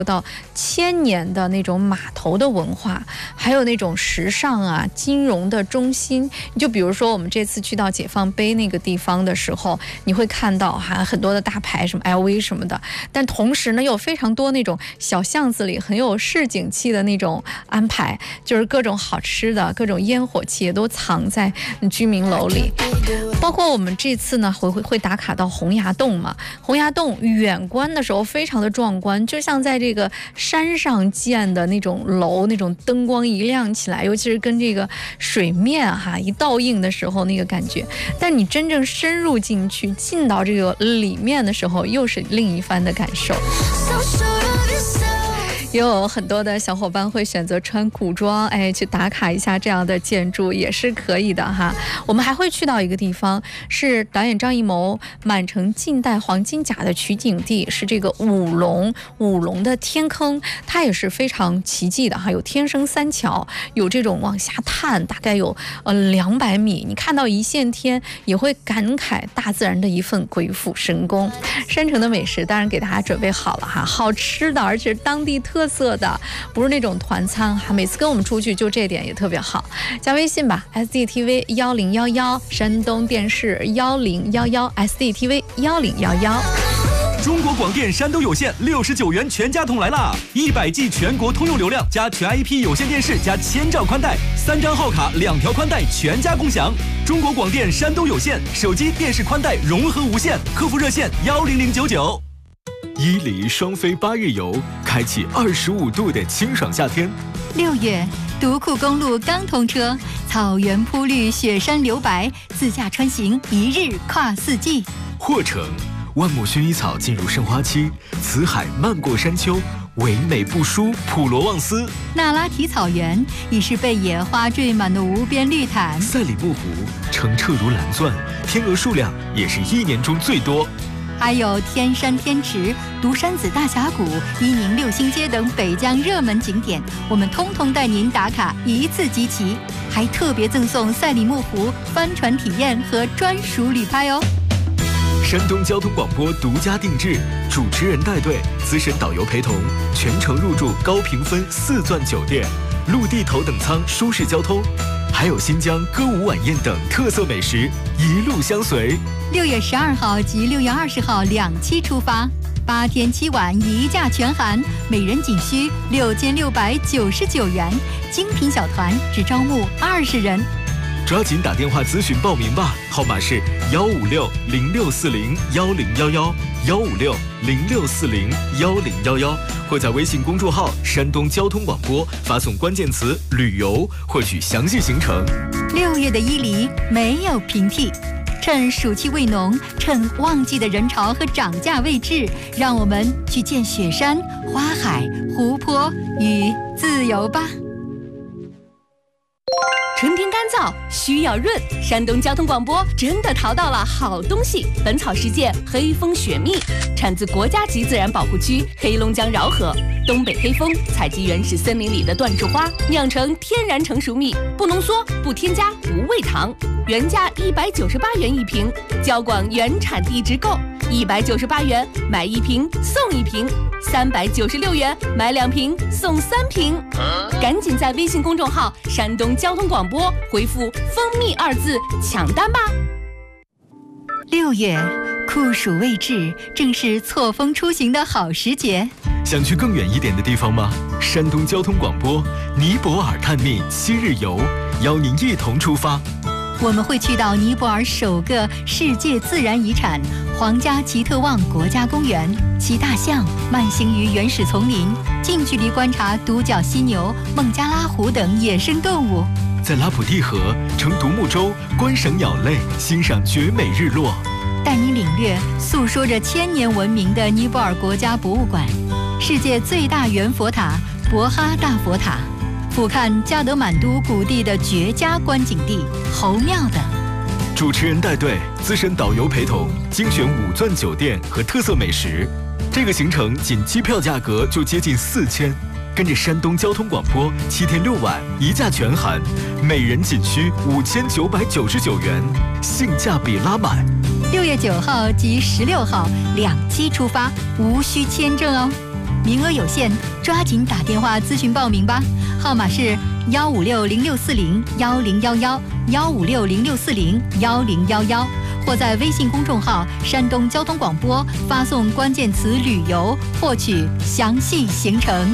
到千年的那种码头的文化，还有那种时尚啊、金融的中心。你就比如说我们这次去到解放碑那个地方的时候，你会看到很多的大牌，什么 LV 什么的，但同时呢，有非常多那种小巷子里很有市井气的那种安排，就是各种好吃的、各种烟火气也都藏在居民楼里。包括我们这次呢会打卡到洪崖洞嘛，洪崖洞远观的时候非常的壮观，就像在这个山上建的那种楼，那种灯光一亮起来，尤其是跟这个水面一倒映的时候那个感觉。但你真正深入进去，进到这个里面的时候，又是另一番的感受。也有很多的小伙伴会选择穿古装，去打卡一下这样的建筑也是可以的哈。我们还会去到一个地方，是导演张艺谋《满城尽带黄金甲》的取景地，是这个五龙的天坑，它也是非常奇迹的哈，有天生三桥，有这种往下探，大概有200米，你看到一线天，也会感慨大自然的一份鬼斧神工。山城的美食当然给大家准备好了哈，好吃的，而且当地特色的，不是那种团餐哈。每次跟我们出去就这点也特别好，加微信吧 ，SDTV 1011，山东电视1011 SDTV 1011。 中国广电山东有线69元全家桶来啦！100G 全国通用流量加全 IP 有线电视加1000兆宽带，3张号卡2条宽带全家共享。中国广电山东有线手机电视宽带融合无线，客服热线10099。 伊犁双飞8日游，开启25度的清爽夏天。 6月，独库公路刚通车，草原铺绿，雪山留白，自驾穿行1日跨4季。 霍城，万木薰衣草进入盛花期，辞海漫过山丘，唯美不输普罗旺斯。 那拉提草原已是被野花缀满的无边绿毯。 赛里木湖，澄澈如蓝钻，天鹅数量也是1年中最多。 还有天山天池、独山子大峡谷、伊宁六星街等北疆热门景点，我们通通带您打卡一次集齐，还特别赠送赛里木湖帆船体验和专属旅拍哦。 山东交通广播独家定制，主持人带队，资深导游陪同，全程入住高评分4钻酒店，陆地头等舱舒适交通，还有新疆歌舞晚宴等特色美食，一路相随。 6月12号及6月20号2期出发，8天7晚1价全含，每人仅需6699元，精品小团只招募20人。 抓紧打电话咨询报名吧，号码是156-0640-1011，156-0640-1011，或在微信公众号山东交通广播发送关键词旅游，获取详细行程。 6月的伊犁没有平替，趁暑气未浓，趁旺季的人潮和涨价未至，让我们去见雪山、花海、湖泊与自由吧。 春天干燥需要润，山东交通广播真的淘到了好东西。本草世界黑蜂雪蜜产自国家级自然保护区黑龙江饶河，东北黑蜂采集原始森林里的椴树花，酿成天然成熟蜜，不浓缩，不添加，无味糖，原价198元一瓶，交广原产地直购，198元买1瓶送1瓶，396元买2瓶送3瓶。赶紧在微信公众号山东交通广播回复蜂蜜2字抢单吧。 6月，酷暑未至，正是错峰出行的好时节。 想去更远一点的地方吗？山东交通广播尼泊尔探秘7日游，邀您一同出发。 我们会去到尼泊尔首个世界自然遗产皇家吉特旺国家公园，骑大象慢行于原始丛林，近距离观察独角犀牛、孟加拉虎等野生动物。 在拉普蒂河乘独木舟观赏鸟类，欣赏绝美日落。 带你领略诉说着1000年文明的尼泊尔国家博物馆，世界最大圆佛塔博哈大佛塔，俯瞰加德满都谷地的绝佳观景地侯庙等。 主持人带队，资深导游陪同，精选5钻酒店和特色美食。这个行程仅机票价格就接近4000，跟着山东交通广播7天6晚1价全含，每人仅需5999元，性价比拉满。 6月9号及16号2期出发，无需签证哦。 名额有限，抓紧打电话咨询报名吧。号码是15606401011，15606401011，或在微信公众号山东交通广播发送关键词旅游，获取详细行程。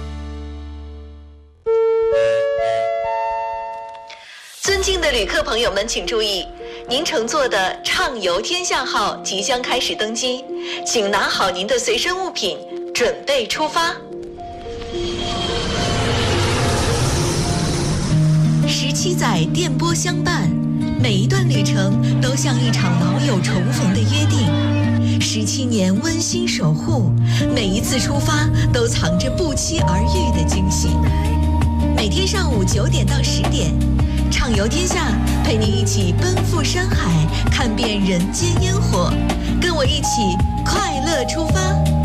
尊敬的旅客朋友们，请注意，您乘坐的畅游天下号即将开始登机，请拿好您的随身物品，准备出发。17载电波相伴，每一段旅程都像一场老友重逢的约定。17年温馨守护，每一次出发都藏着不期而遇的惊喜。每天上午9点到10点，畅游天下，陪你一起奔赴山海，看遍人间烟火，跟我一起快乐出发。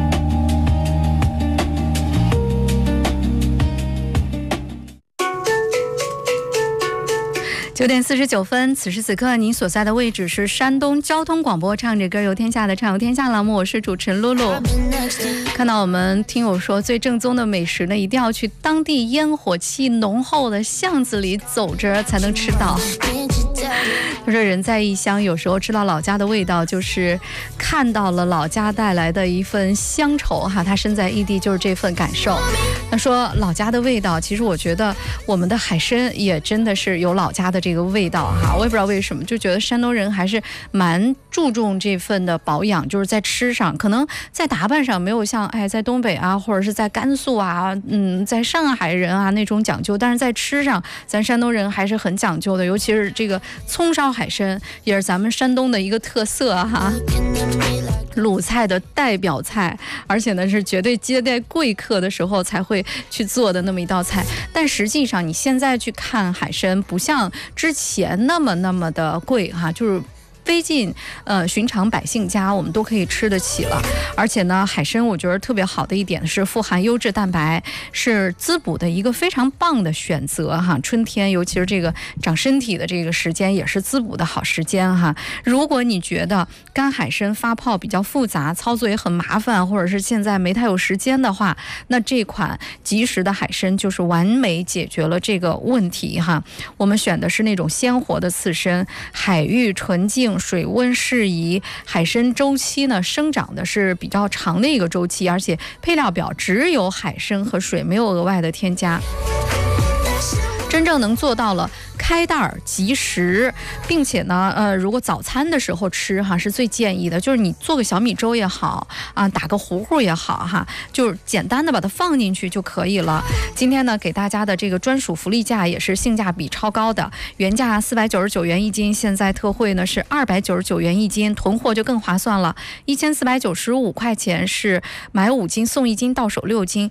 9点49分，此时此刻您所在的位置是山东交通广播唱着歌游天下的畅游天下栏目，我是主持人露露。看到我们听友说最正宗的美食呢，一定要去当地烟火气浓厚的巷子里走着才能吃到。他说人在异乡，有时候吃到老家的味道，就是看到了老家带来的一份乡愁哈。他身在异地就是这份感受。他说老家的味道，其实我觉得我们的海参也真的是有老家的这个味道哈。我也不知道为什么，就觉得山东人还是蛮注重这份的保养，就是在吃上，可能在打扮上没有像在东北啊，或者是在甘肃啊，在上海人啊那种讲究，但是在吃上，咱山东人还是很讲究的，尤其是这个葱烧海参，也是咱们山东的一个特色哈。鲁菜的代表菜，而且呢是绝对接待贵客的时候才会去做的那么一道菜。但实际上你现在去看海参，不像之前那么的贵哈，就是飞进寻常百姓家，我们都可以吃得起了。而且呢，海参我觉得特别好的一点是富含优质蛋白，是滋补的一个非常棒的选择哈。春天尤其是这个长身体的这个时间，也是滋补的好时间哈。如果你觉得干海参发泡比较复杂，操作也很麻烦，或者是现在没太有时间的话，那这款即食的海参就是完美解决了这个问题哈。我们选的是那种鲜活的刺身，海域纯净，水温适宜，海参周期呢生长的是比较长的一个周期，而且配料表只有海参和水，没有额外的添加，真正能做到了开袋即食，并且呢，如果早餐的时候吃哈，是最建议的，就是你做个小米粥也好啊，打个糊糊也好哈，就是简单的把它放进去就可以了。今天呢，给大家的这个专属福利价也是性价比超高的，原价499元一斤，现在特惠呢是299元一斤，囤货就更划算了。1495块钱是买5斤送1斤，到手6斤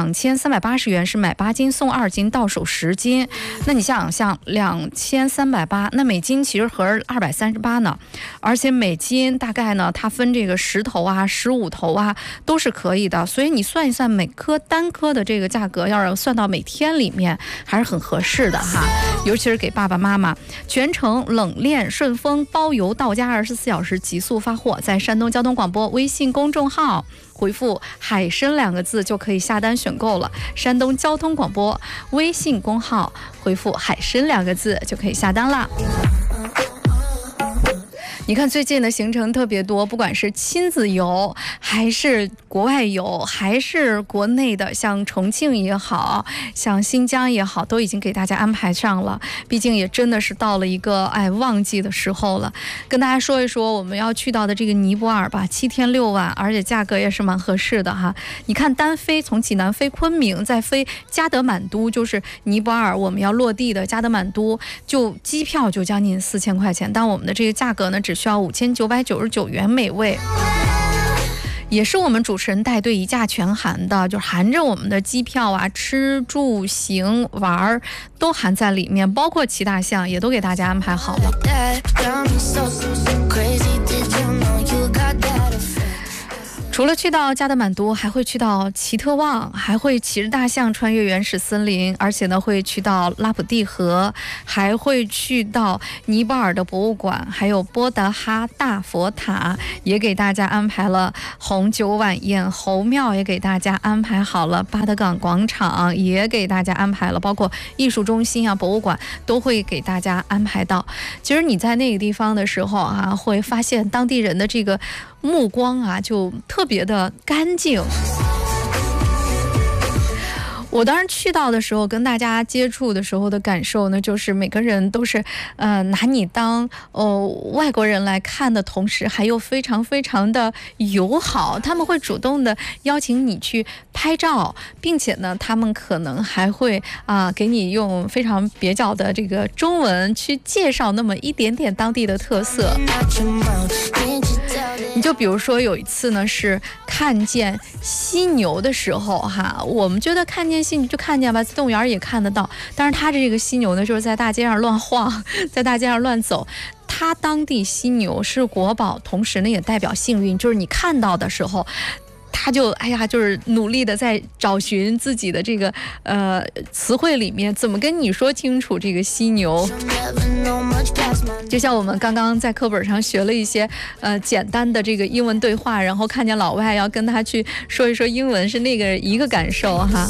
；2380元是买8斤送2斤，到手10斤。那你想想2380，那每斤其实合着238呢，而且每斤大概呢，它分这个10头啊、15头啊，都是可以的。所以你算一算每颗单颗的这个价格，要是算到每天里面，还是很合适的哈。尤其是给爸爸妈妈，全程冷链顺丰包邮到家，24小时急速发货，在山东交通广播微信公众号回复海参2个字就可以下单选购了。山东交通广播微信公号回复海参2个字就可以下单了。你看最近的行程特别多，不管是亲子游还是国外游还是国内的，像重庆也好，像新疆也好，都已经给大家安排上了。毕竟也真的是到了一个旺季的时候了。跟大家说一说我们要去到的这个尼泊尔吧，7天6晚，而且价格也是蛮合适的哈。你看单飞从济南飞昆明，再飞加德满都，就是尼泊尔我们要落地的加德满都，就机票就将近4000块钱，但我们的这个价格呢只需要5999元每位，也是我们主持人带队一价全含的，就含着我们的机票啊、吃住行玩都含在里面，包括其他项也都给大家安排好了。除除了去到加德满都，还会去到奇特旺，还会骑着大象穿越原始森林，而且呢会去到拉普蒂河，还会去到尼泊尔的博物馆，还有波德哈大佛塔，也给大家安排了红酒晚宴，侯庙也给大家安排好了，巴德港广场也给大家安排了，包括艺术中心啊、博物馆都会给大家安排到。其实你在那个地方的时候啊，会发现当地人的这个目光啊就特别的干净。我当时去到的时候，跟大家接触的时候的感受呢，就是每个人都是拿你当外国人来看的同时，还有非常非常的友好，他们会主动的邀请你去拍照，并且呢他们可能还会给你用非常蹩脚的这个中文去介绍那么一点点当地的特色。你就比如说有一次呢是看见犀牛的时候哈，我们觉得看见犀牛就看见吧，动物园也看得到，但是它这个犀牛呢就是在大街上乱晃，在大街上乱走。它当地犀牛是国宝，同时呢也代表幸运，就是你看到的时候他就就是努力的在找寻自己的这个词汇里面怎么跟你说清楚这个犀牛。就像我们刚刚在课本上学了一些简单的这个英文对话，然后看见老外要跟他去说一说英文，是那个一个感受哈。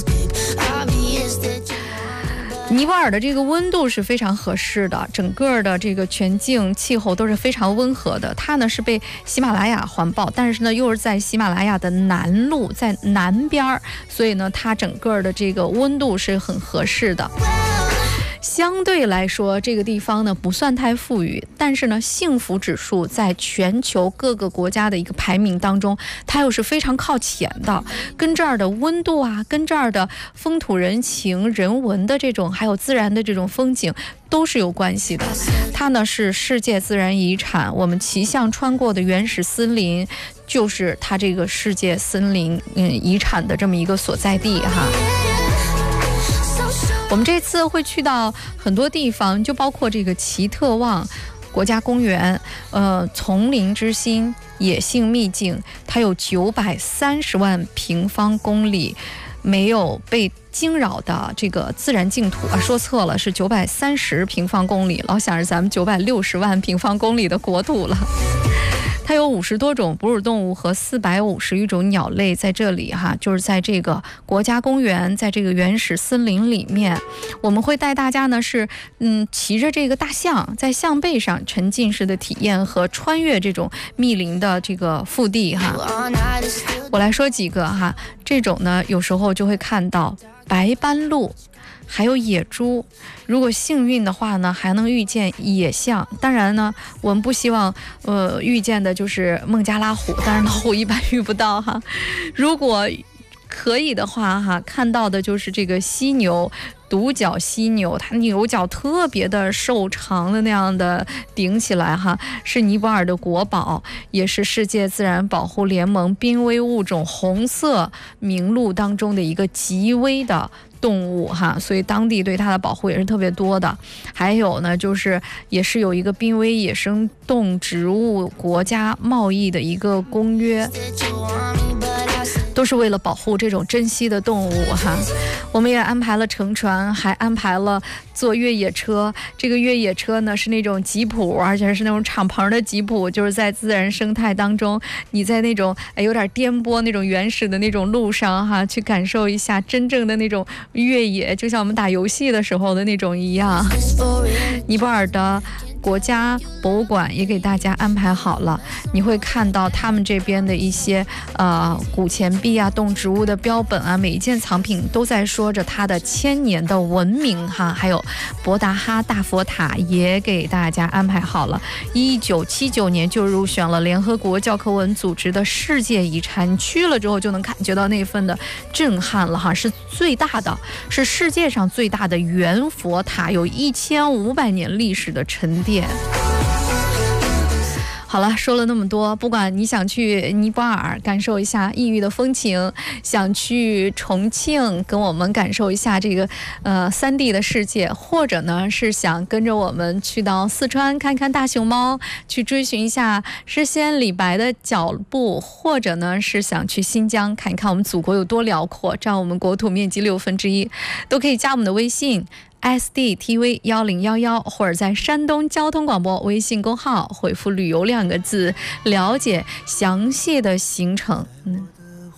尼泊尔的这个温度是非常合适的，整个的这个全境气候都是非常温和的。它呢是被喜马拉雅环抱，但是呢又是在喜马拉雅的南麓，在南边，所以呢它整个的这个温度是很合适的。相对来说这个地方呢不算太富裕，但是呢幸福指数在全球各个国家的一个排名当中，它又是非常靠前的，跟这儿的温度啊，跟这儿的风土人情人文的这种还有自然的这种风景都是有关系的。它呢是世界自然遗产，我们骑象穿过的原始森林就是它这个世界森林遗产的这么一个所在地哈。我们这次会去到很多地方，就包括这个奇特旺国家公园，丛林之心，野性秘境，它有930万平方公里没有被惊扰的这个自然净土说错了，是930平方公里，老想着咱们960万平方公里的国土了。它有50多种哺乳动物和450余种鸟类在这里哈，就是在这个国家公园，在这个原始森林里面，我们会带大家呢是骑着这个大象，在象背上沉浸式的体验和穿越这种密林的这个腹地哈。我来说几个哈，这种呢有时候就会看到白斑鹿，还有野猪，如果幸运的话呢还能遇见野象。当然呢我们不希望遇见的就是孟加拉虎，但是老虎一般遇不到哈。如果可以的话哈，看到的就是这个犀牛，独角犀牛，它牛角特别的瘦长的那样的顶起来哈，是尼泊尔的国宝，也是世界自然保护联盟濒危物种红色名录当中的一个极危的动物哈，所以当地对它的保护也是特别多的。还有呢就是也是有一个濒危野生动植物国家贸易的一个公约，都是为了保护这种珍稀的动物哈。我们也安排了乘船，还安排了坐越野车。这个越野车呢是那种吉普，而且是那种敞篷的吉普，就是在自然生态当中，你在那种有点颠簸那种原始的那种路上哈，去感受一下真正的那种越野，就像我们打游戏的时候的那种一样。尼泊尔的国家博物馆也给大家安排好了，你会看到他们这边的一些古钱币啊、动植物的标本啊，每一件藏品都在说着它的千年的文明哈。还有博达哈大佛塔也给大家安排好了，1979年就入选了联合国教科文组织的世界遗产，去了之后就能感觉到那份的震撼了哈。是最大的，是世界上最大的圆佛塔，有1500年历史的沉淀。 好了，说了那么多，不管你想去尼泊尔感受一下异域的风情，想去重庆跟我们感受一下这个3D 的世界，或者呢是想跟着我们去到四川看看大熊猫，去追寻一下诗仙李白的脚步，或者呢是想去新疆看一看我们祖国有多辽阔，占我们国土面积1/6，都可以加我们的微信SDTV1011，或者在山东交通广播微信公号回复旅游2个字，了解详细的行程。